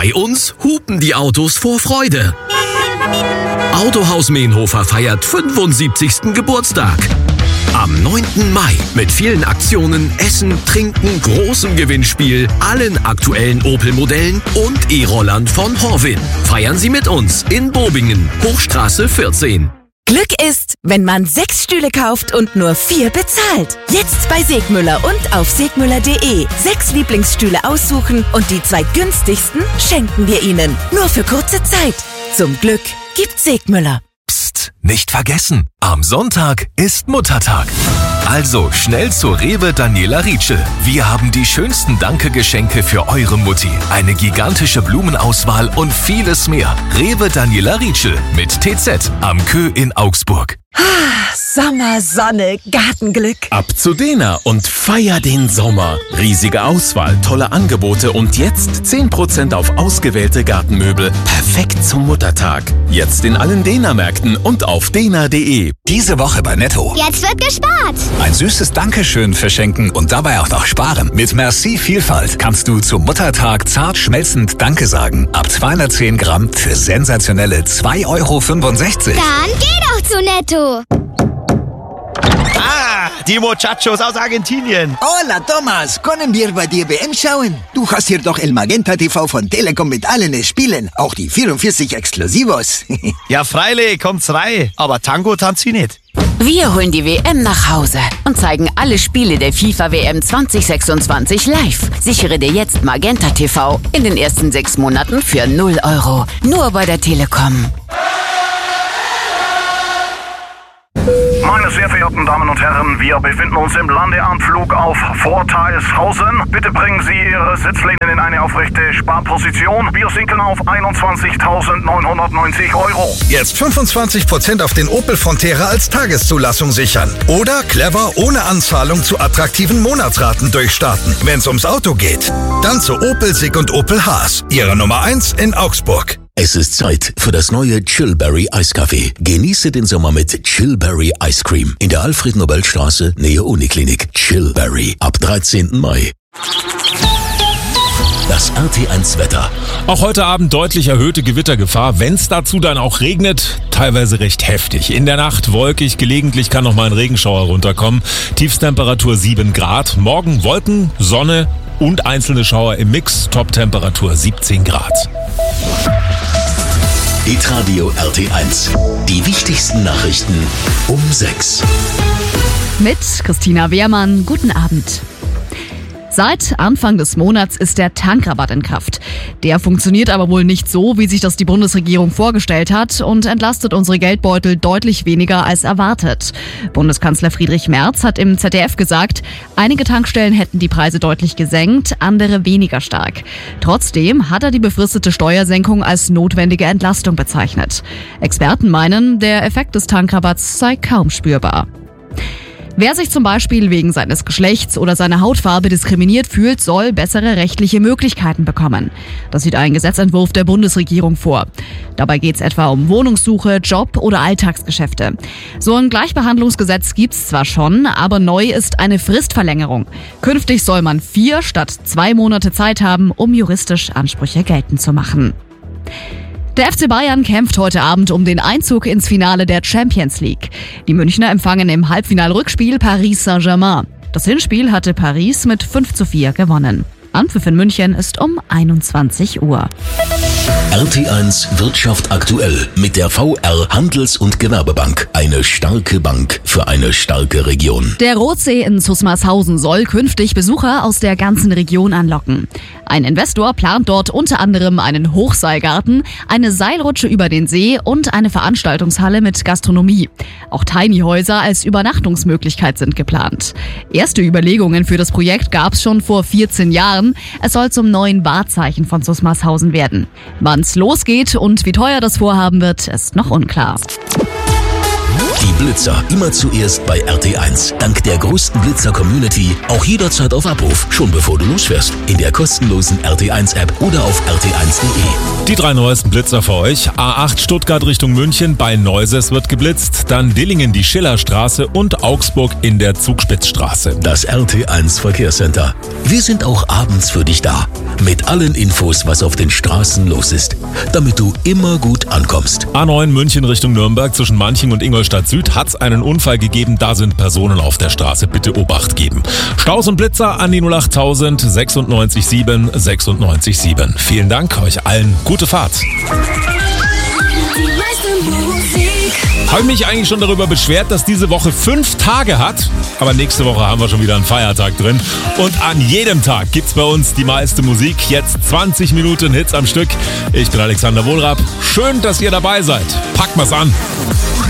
Bei uns hupen die Autos vor Freude. Autohaus Meenhofer feiert 75. Geburtstag. Am 9. Mai mit vielen Aktionen, Essen, Trinken, großem Gewinnspiel, allen aktuellen Opel-Modellen und E-Rollern von Horwin. Feiern Sie mit uns in Bobingen, Hochstraße 14. Glück ist, wenn man 6 Stühle kauft und nur 4 bezahlt. Jetzt bei Segmüller und auf segmüller.de. 6 Lieblingsstühle aussuchen und die 2 günstigsten schenken wir Ihnen. Nur für kurze Zeit. Zum Glück gibt Segmüller. Psst, nicht vergessen, am Sonntag ist Muttertag. Also schnell zu Rewe Daniela Rietschel. Wir haben die schönsten Danke-Geschenke für eure Mutti. Eine gigantische Blumenauswahl und vieles mehr. Rewe Daniela Rietschel mit TZ am Kö in Augsburg. Sommer, Sonne, Gartenglück. Ab zu Dena und feier den Sommer. Riesige Auswahl, tolle Angebote und jetzt 10% auf ausgewählte Gartenmöbel. Perfekt zum Muttertag. Jetzt in allen Dena-Märkten und auf dena.de. Diese Woche bei Netto. Jetzt wird gespart. Ein süßes Dankeschön verschenken und dabei auch noch sparen. Mit Merci Vielfalt kannst du zum Muttertag zart schmelzend Danke sagen. Ab 210 Gramm für sensationelle 2,65 €. Dann geh doch zu Netto. Die Muchachos aus Argentinien. Hola, Thomas. Können wir bei dir WM schauen? Du hast hier doch El Magenta TV von Telekom mit allen Spielen. Auch die 44 Exklusivos. Ja, freilich, kommt's rein. Aber Tango tanzt sie nicht. Wir holen die WM nach Hause und zeigen alle Spiele der FIFA WM 2026 live. Sichere dir jetzt Magenta TV in den ersten 6 Monaten für 0 €. Nur bei der Telekom. Meine sehr verehrten Damen und Herren, wir befinden uns im Landeanflug auf Vorteilshausen. Bitte bringen Sie Ihre Sitzlehnen in eine aufrechte Sparposition. Wir sinken auf 21.990 €. Jetzt 25% auf den Opel Frontera als Tageszulassung sichern. Oder clever ohne Anzahlung zu attraktiven Monatsraten durchstarten. Wenn's ums Auto geht, dann zu Opel Sig und Opel Haas. Ihre Nummer 1 in Augsburg. Es ist Zeit für das neue Chillberry Eiskaffee. Genieße den Sommer mit Chillberry Ice Cream in der Alfred-Nobel-Straße, Nähe Uniklinik. Chillberry ab 13. Mai. Das RT1 Wetter. Auch heute Abend deutlich erhöhte Gewittergefahr, wenn es dazu dann auch regnet, teilweise recht heftig. In der Nacht wolkig, gelegentlich kann noch mal ein Regenschauer runterkommen. Tiefstemperatur 7 Grad. Morgen Wolken, Sonne und einzelne Schauer im Mix. Toptemperatur 17 Grad. Hitradio RT1. Die wichtigsten Nachrichten um 6. Mit Christina Wehrmann. Guten Abend. Seit Anfang des Monats ist der Tankrabatt in Kraft. Der funktioniert aber wohl nicht so, wie sich das die Bundesregierung vorgestellt hat und entlastet unsere Geldbeutel deutlich weniger als erwartet. Bundeskanzler Friedrich Merz hat im ZDF gesagt, einige Tankstellen hätten die Preise deutlich gesenkt, andere weniger stark. Trotzdem hat er die befristete Steuersenkung als notwendige Entlastung bezeichnet. Experten meinen, der Effekt des Tankrabatts sei kaum spürbar. Wer sich zum Beispiel wegen seines Geschlechts oder seiner Hautfarbe diskriminiert fühlt, soll bessere rechtliche Möglichkeiten bekommen. Das sieht ein Gesetzentwurf der Bundesregierung vor. Dabei geht es etwa um Wohnungssuche, Job oder Alltagsgeschäfte. So ein Gleichbehandlungsgesetz gibt's zwar schon, aber neu ist eine Fristverlängerung. Künftig soll man 4 statt 2 Monate Zeit haben, um juristisch Ansprüche geltend zu machen. Der FC Bayern kämpft heute Abend um den Einzug ins Finale der Champions League. Die Münchner empfangen im Halbfinalrückspiel Paris Saint-Germain. Das Hinspiel hatte Paris mit 5:4 gewonnen. Anpfiff in München ist um 21 Uhr. RT1 Wirtschaft aktuell mit der VR Handels- und Gewerbebank. Eine starke Bank für eine starke Region. Der Rotsee in Susmarshausen soll künftig Besucher aus der ganzen Region anlocken. Ein Investor plant dort unter anderem einen Hochseilgarten, eine Seilrutsche über den See und eine Veranstaltungshalle mit Gastronomie. Auch Tiny-Häuser als Übernachtungsmöglichkeit sind geplant. Erste Überlegungen für das Projekt gab es schon vor 14 Jahren. Es soll zum neuen Wahrzeichen von Susmarshausen werden. Wann's losgeht und wie teuer das Vorhaben wird, ist noch unklar. Die Blitzer, immer zuerst bei RT1. Dank der größten Blitzer-Community auch jederzeit auf Abruf, schon bevor du losfährst. In der kostenlosen RT1-App oder auf rt1.de. Die 3 neuesten Blitzer für euch. A8 Stuttgart Richtung München bei Neuses wird geblitzt. Dann Dillingen die Schillerstraße und Augsburg in der Zugspitzstraße. Das RT1 Verkehrscenter. Wir sind auch abends für dich da. Mit allen Infos, was auf den Straßen los ist. Damit du immer gut ankommst. A9 München Richtung Nürnberg zwischen Manching und Ingolstadt Süd hat es einen Unfall gegeben. Da sind Personen auf der Straße. Bitte Obacht geben. Staus und Blitzer an die 08000 96 7 96 7. Vielen Dank, euch allen gute Fahrt. Habe mich eigentlich schon darüber beschwert, dass diese Woche 5 Tage hat. Aber nächste Woche haben wir schon wieder einen Feiertag drin. Und an jedem Tag gibt's bei uns die meiste Musik. Jetzt 20 Minuten Hits am Stück. Ich bin Alexander Wohlrab. Schön, dass ihr dabei seid. Packt mal's an.